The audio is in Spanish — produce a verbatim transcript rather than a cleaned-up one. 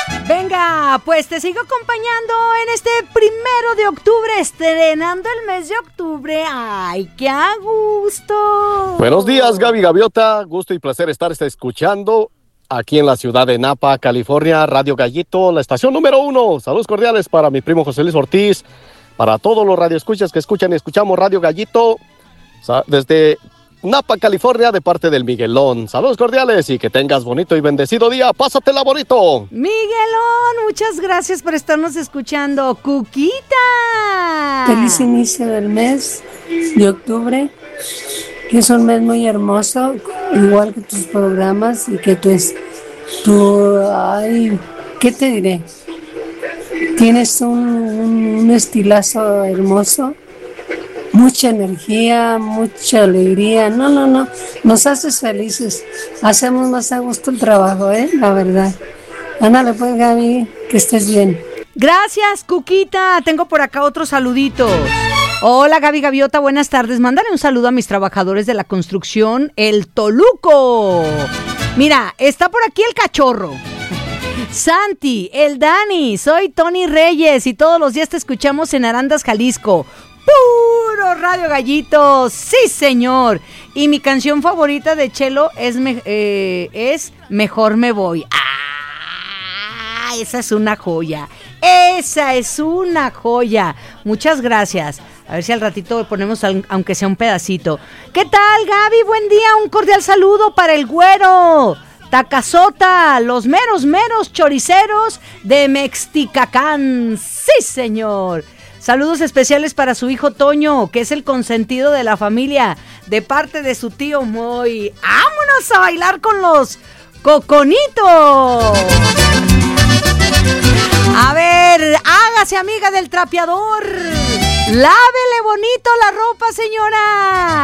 Venga, pues te sigo acompañando en este primero de octubre, estrenando el mes de octubre. ¡Ay, qué a gusto! Buenos días, Gaby Gaviota. Gusto y placer estar escuchando aquí en la ciudad de Napa, California, Radio Gallito, la estación número uno. Saludos cordiales para mi primo José Luis Ortiz, para todos los radioescuchas que escuchan y escuchamos Radio Gallito desde Napa, California, de parte del Miguelón. Saludos cordiales y que tengas bonito y bendecido día. Pásatela bonito. Miguelón, muchas gracias por estarnos escuchando. Cuquita. Feliz inicio del mes de octubre, que es un mes muy hermoso, igual que tus programas y que tu, tu ay, ¿qué te diré? Tienes un, un, un estilazo hermoso. Mucha energía, mucha alegría. No, no, no. Nos haces felices. Hacemos más a gusto el trabajo, ¿eh? La verdad. Ándale pues, Gaby, que estés bien. Gracias, Cuquita. Tengo por acá otros saluditos. Hola, Gaby Gaviota, buenas tardes. Mándale un saludo a mis trabajadores de la construcción, el Toluco. Mira, está por aquí el Cachorro. Santi, el Dani, soy Tony Reyes y todos los días te escuchamos en Arandas, Jalisco. Puro Radio Gallito, sí señor. Y mi canción favorita de Chelo es, me, eh, es Mejor Me Voy. ¡Ah! Esa es una joya. Esa es una joya. Muchas gracias. A ver si al ratito ponemos al, aunque sea un pedacito. ¿Qué tal, Gaby? Buen día, un cordial saludo para el Güero Tacazota, los meros meros choriceros de Mexticacán. Sí señor. Saludos especiales para su hijo Toño, que es el consentido de la familia, de parte de su tío Moy. ¡Vámonos a bailar con los coconitos! A ver, hágase amiga del trapeador. Lávele bonito la ropa, señora.